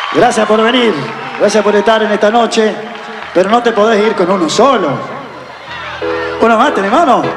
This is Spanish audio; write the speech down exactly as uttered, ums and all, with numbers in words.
Gracias por venir, gracias por estar en esta noche, pero no te podés ir con uno solo. ¿Uno más, tenés mano?